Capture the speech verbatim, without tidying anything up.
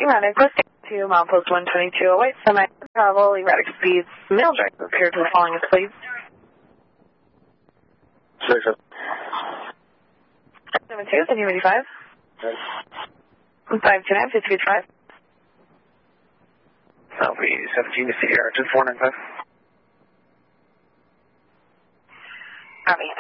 rounding post to milepost one twenty-two away, semi-travel, erratic speeds, middle drive, appear to the following as please. Six. seven two, can you eighty-five? five two nine, fifty-two five. That'll be seventeen to C R, two four nine five. Copy.